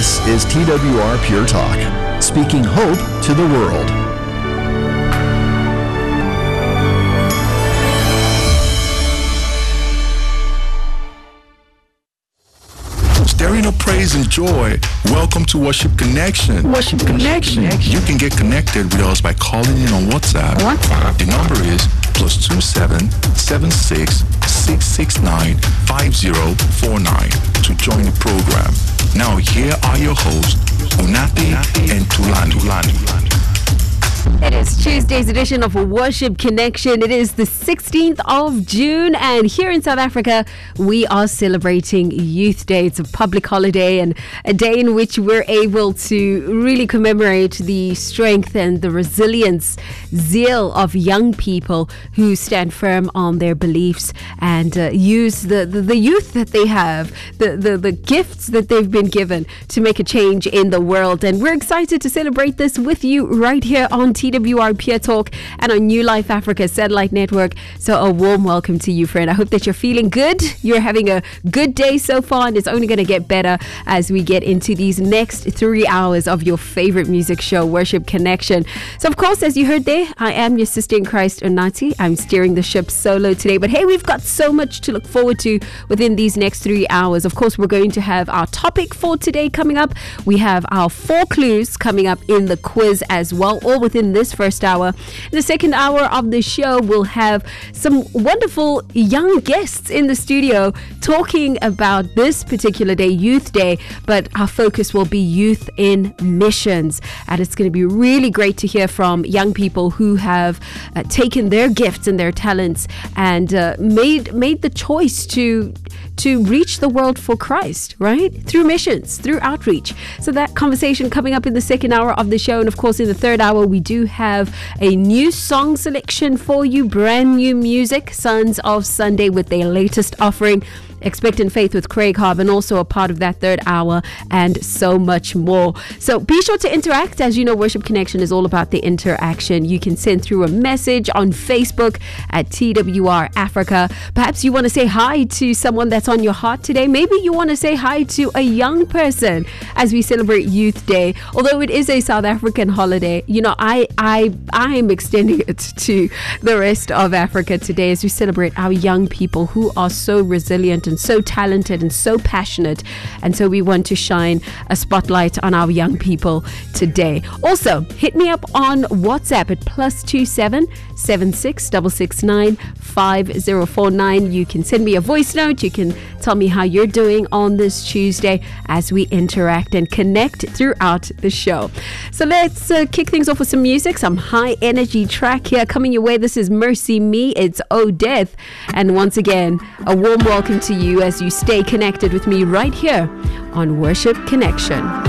This is TWR Pure Talk, speaking hope to the world. Stirring up praise and joy. Welcome to Worship Connection. Worship Connection. You can get connected with us by calling in on WhatsApp. The number is +27 76 669 5049 to join the program. Now here are your hosts, Unati and Tulani. It is Tuesday's edition of Worship Connection. It is the 16th of June, and here in South Africa, we are celebrating Youth Day. It's a public holiday and a day in which we're able to really commemorate the strength and the resilience, zeal of young people who stand firm on their beliefs and use the youth that they have, the gifts that they've been given to make a change in the world. And we're excited to celebrate this with you right here on TWR Pure Talk and on New Life Africa Satellite Network. So a warm welcome to you, friend. I hope that you're feeling good. You're having a good day so far, and it's only going to get better as we get into these next 3 hours of your favorite music show, Worship Connection. So, of course, as you heard there, I am your sister in Christ, Unati. I'm steering the ship solo today. But hey, we've got so much to look forward to within these next 3 hours. Of course, we're going to have our topic for today coming up. We have our 4 clues coming up in the quiz as well, all within this first hour. In the second hour of the show, we'll have some wonderful young guests in the studio talking about this particular day, Youth Day, but our focus will be youth in missions. And it's going to be really great to hear from young people who have taken their gifts and their talents and made the choice to reach the world for Christ, right? Through missions, through outreach. So that conversation coming up in the second hour of the show. And of course, in the third hour, we do have a new song selection for you, brand new music, Sons of Sunday with their latest offering. Expectant Faith with Craig Harbin, also a part of that third hour, and so much more. So be sure to interact. As you know, Worship Connection is all about the interaction. You can send through a message on Facebook at TWR Africa. Perhaps you want to say hi to someone that's on your heart today. Maybe you want to say hi to a young person as we celebrate Youth Day. Although it is a South African holiday, you know, I am extending it to the rest of Africa today as we celebrate our young people who are so resilient and so talented and so passionate. And so we want to shine a spotlight on our young people today. Also, hit me up on WhatsApp at +27 76 669 5049. You can send me a voice note. You can tell me how you're doing on this Tuesday as we interact and connect throughout the show. So let's kick things off with some music, some high energy track here coming your way. This is Mercy Me. It's Oh Death. And once again, a warm welcome to you as you stay connected with me right here on Worship Connection.